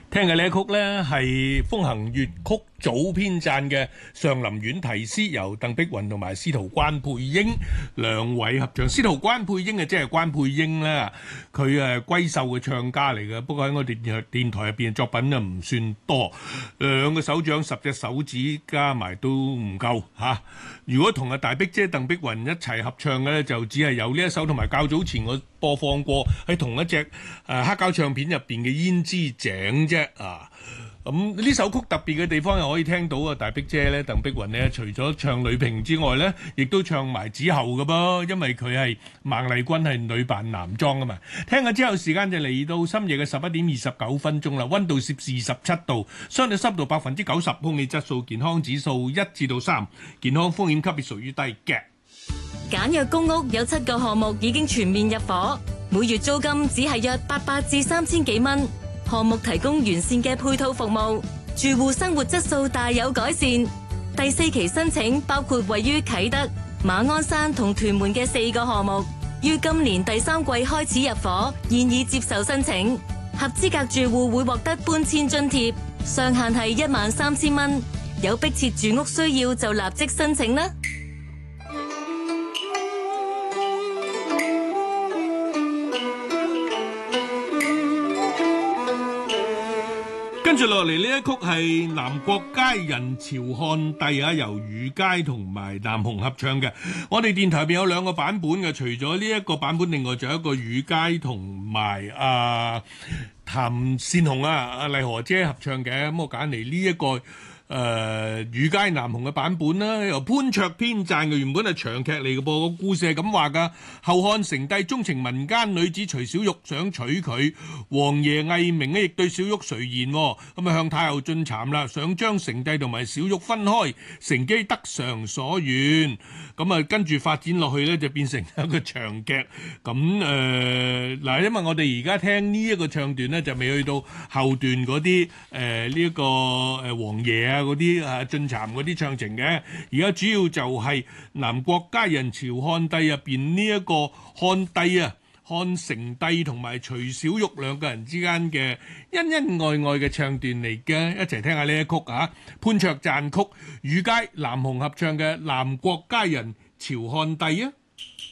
聽嘅呢一曲呢，係風行粵曲組編撰嘅《上林苑題詩》，由鄧碧雲同埋司徒關佩英兩位合唱。司徒關佩英即係關佩英啦，佢係閨秀嘅唱家嚟嘅，不過喺我哋電台入邊作品就唔算多，兩個手掌10隻手指加埋都唔夠嚇。如果同阿大碧姐鄧碧雲一齊合唱嘅呢，就只係有呢一首，同埋較早前我播放過喺同一隻黑膠唱片入邊嘅胭脂井啫啊！咁呢首曲特別嘅地方又可以聽到啊，大碧姐咧鄧碧雲咧，除咗唱女平之外咧，亦都唱埋子後嘅噃，因為佢係孟麗君係女扮男裝啊嘛。聽咗之後，時間就嚟到深夜嘅11:29啦，溫度攝氏27度，相對濕度90%，空氣質素健康指數1至3，健康風險級別屬於低嘅。 簡約公屋有7個項目已經全面入伙，每月租金只係約800至3000幾蚊。項目提供完善嘅配套服務，住戶生活質素大有改善。第4期申請包括位於啟德、馬鞍山同屯門嘅4個項目，於今年第3季開始入伙，現已接受申請。合資格住戶會獲得搬遷津貼，上限係13000蚊。有迫切住屋需要就立即申請啦。 跟住落嚟呢一曲係南國佳人潮漢帝啊，由羽佳同埋南紅合唱嘅。我哋電台入邊有2個版本嘅，除咗呢一個版本，另外仲有一個羽佳同埋譚善紅阿麗荷姐合唱嘅。咁我揀嚟呢一個羽佳南紅嘅版本啦，由潘焯編撰嘅，原本係長劇嚟嘅噃。個故事係咁話噶：後漢成帝鍾情民間女子徐小玉，想娶佢，王爺魏明亦對小玉垂涎，咁啊向太后進讒啦，想將成帝同埋小玉分開，乘機得償所願。咁啊跟住發展落去呢，就變成一個長劇。咁嗱，因為我哋而家聽呢一個唱段呢，就未去到後段嗰啲呢一個王爺啊嗰啲進讒嗰啲唱情嘅。而家主要就係南國佳人潮漢帝入邊呢一個漢帝啊，漢成帝同埋徐小玉兩個人之間嘅恩恩愛愛嘅唱段嚟嘅，一齊聽下呢一曲啊！潘焯撰曲，羽佳南紅合唱嘅《南國佳人潮漢帝》啊！